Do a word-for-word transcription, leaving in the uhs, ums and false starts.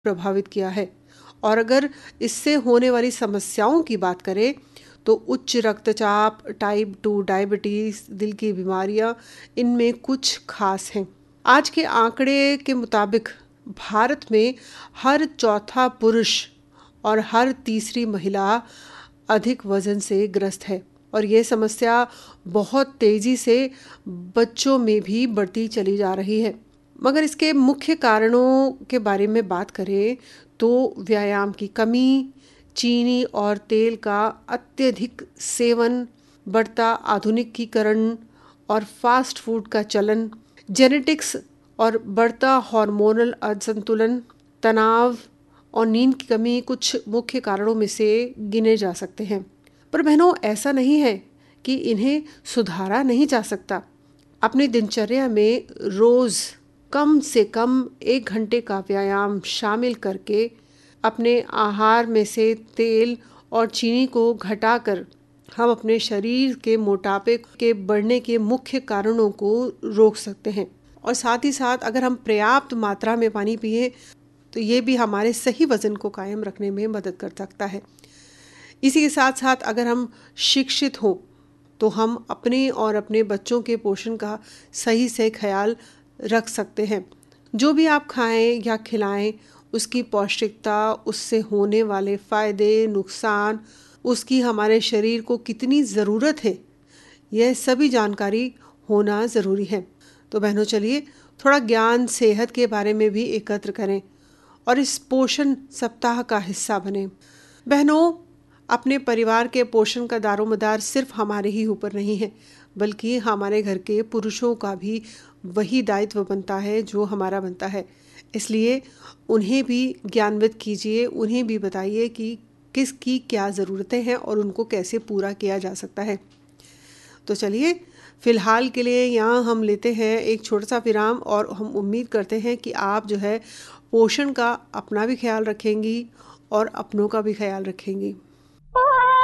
प्रभावित किया है। और अगर इससे होने वाली समस्याओं की बात करें तो उच्च रक्तचाप, टाइप टू डायबिटीज़, दिल की बीमारियां इनमें कुछ खास हैं। आज के आंकड़े के मुताबिक भारत में हर चौथा पुरुष और हर तीसरी महिला अधिक वजन से ग्रस्त है और ये समस्या बहुत तेज़ी से बच्चों में भी बढ़ती चली जा रही है। मगर इसके मुख्य कारणों के बारे में बात करें तो व्यायाम की कमी, चीनी और तेल का अत्यधिक सेवन, बढ़ता आधुनिकीकरण और फास्ट फूड का चलन, जेनेटिक्स और बढ़ता हार्मोनल असंतुलन, तनाव और नींद की कमी कुछ मुख्य कारणों में से गिने जा सकते हैं। पर बहनों, ऐसा नहीं है कि इन्हें सुधारा नहीं जा सकता। अपनी दिनचर्या में रोज़ कम से कम एक घंटे का व्यायाम शामिल करके अपने आहार में से तेल और चीनी को घटाकर हम अपने शरीर के मोटापे के बढ़ने के मुख्य कारणों को रोक सकते हैं। और साथ ही साथ अगर हम पर्याप्त मात्रा में पानी पिए तो ये भी हमारे सही वज़न को कायम रखने में मदद कर सकता है। इसी के साथ साथ अगर हम शिक्षित हों तो हम अपने और अपने बच्चों के पोषण का सही से ख्याल रख सकते हैं। जो भी आप खाएं या खिलाएं उसकी पौष्टिकता, उससे होने वाले फ़ायदे, नुकसान, उसकी हमारे शरीर को कितनी ज़रूरत है, यह सभी जानकारी होना ज़रूरी है। तो बहनों, चलिए थोड़ा ज्ञान सेहत के बारे में भी एकत्र करें और इस पोषण सप्ताह का हिस्सा बने। बहनों, अपने परिवार के पोषण का दारोमदार सिर्फ हमारे ही ऊपर नहीं है, बल्कि हमारे घर के पुरुषों का भी वही दायित्व बनता है जो हमारा बनता है। इसलिए उन्हें भी ज्ञानवित कीजिए, उन्हें भी बताइए कि किसकी क्या ज़रूरतें हैं और उनको कैसे पूरा किया जा सकता है। तो चलिए फ़िलहाल के लिए यहाँ हम लेते हैं एक छोटा सा विराम और हम उम्मीद करते हैं कि आप जो है पोषण का अपना भी ख्याल रखेंगी और अपनों का भी ख्याल रखेंगी।